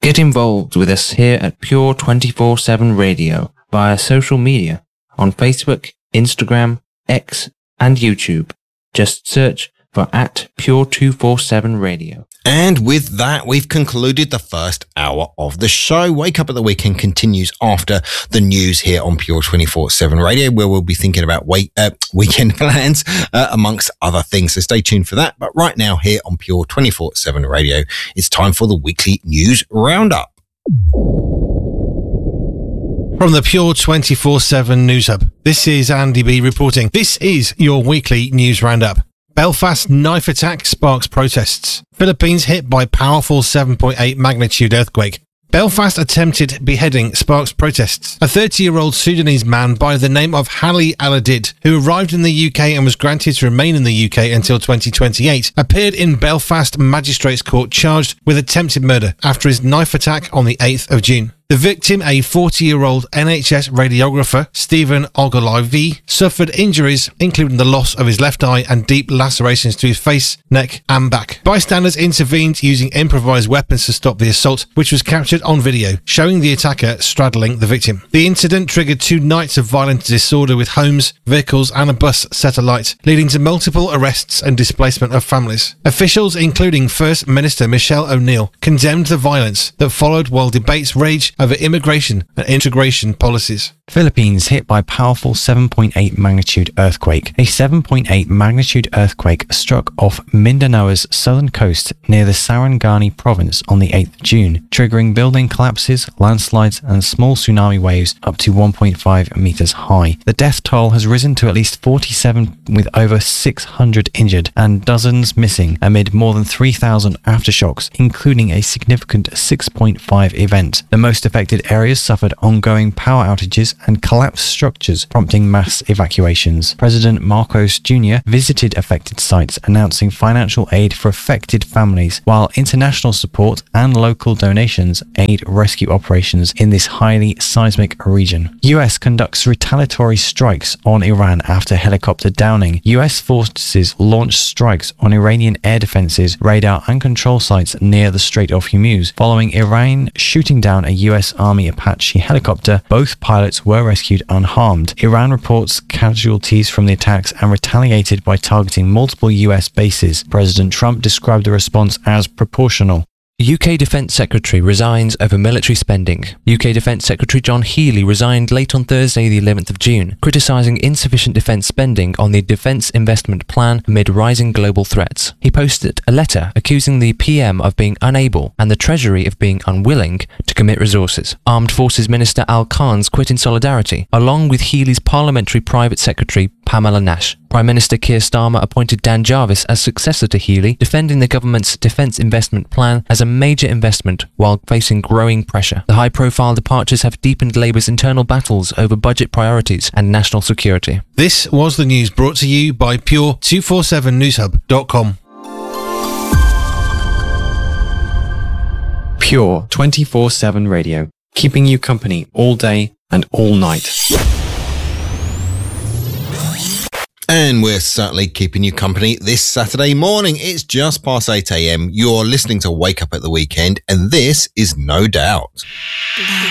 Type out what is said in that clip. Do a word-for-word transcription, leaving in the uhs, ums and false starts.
Get involved with us here at Pure twenty-four seven Radio via social media on Facebook, Instagram, X, and YouTube. Just search for at Pure two forty-seven Radio. And with that, we've concluded the first hour of the show. Wake Up at the Weekend continues after the news here on Pure twenty-four seven Radio, where we'll be thinking about wait, uh, weekend plans, uh, amongst other things. So stay tuned for that. But right now here on Pure twenty-four seven Radio, it's time for the weekly news roundup. From the Pure twenty-four seven News Hub, this is Andy B reporting. This is your weekly news roundup. Belfast knife attack sparks protests. Philippines hit by powerful seven point eight magnitude earthquake. Belfast attempted beheading sparks protests. A thirty-year-old Sudanese man by the name of Hali Aladid, who arrived in the U K and was granted to remain in the U K until twenty twenty-eight, appeared in Belfast Magistrates Court charged with attempted murder after his knife attack on the eighth of June. The victim, a forty-year-old N H S radiographer, Stephen Ogilvie, suffered injuries, including the loss of his left eye and deep lacerations to his face, neck and back. Bystanders intervened using improvised weapons to stop the assault, which was captured on video, showing the attacker straddling the victim. The incident triggered two nights of violent disorder with homes, vehicles and a bus set alight, leading to multiple arrests and displacement of families. Officials, including First Minister Michelle O'Neill, condemned the violence that followed while debates raged over immigration and integration policies. Philippines hit by powerful seven point eight magnitude earthquake. A seven point eight magnitude earthquake struck off Mindanao's southern coast near the Sarangani province on the eighth of June, triggering building collapses, landslides and small tsunami waves up to one point five meters high. The death toll has risen to at least forty-seven, with over six hundred injured and dozens missing amid more than three thousand aftershocks, including a significant six point five event. The most affected areas suffered ongoing power outages and collapsed structures, prompting mass evacuations. President Marcos Junior visited affected sites, announcing financial aid for affected families, while international support and local donations aid rescue operations in this highly seismic region. U S conducts retaliatory strikes on Iran after helicopter downing. U S forces launched strikes on Iranian air defenses, radar and control sites near the Strait of Hormuz, following Iran shooting down a U S Army Apache helicopter. Both pilots were rescued unharmed. Iran reports casualties from the attacks and retaliated by targeting multiple U S bases. President Trump described the response as proportional. U K Defence Secretary resigns over military spending. U K Defence Secretary John Healey resigned late on Thursday the eleventh of June, criticising insufficient defence spending on the Defence Investment Plan amid rising global threats. He posted a letter accusing the P M of being unable and the Treasury of being unwilling to commit resources. Armed Forces Minister Al Khan's quit in solidarity, along with Healey's Parliamentary Private Secretary Pamela Nash. Prime Minister Keir Starmer appointed Dan Jarvis as successor to Healey, defending the government's defence investment plan as a major investment while facing growing pressure. The high-profile departures have deepened Labour's internal battles over budget priorities and national security. This was the news brought to you by Pure two forty-seven news hub dot com. Pure twenty-four seven Radio, keeping you company all day and all night. And we're certainly keeping you company this Saturday morning. It's just past eight a.m. You're listening to Wake Up at the Weekend, and this is No Doubt.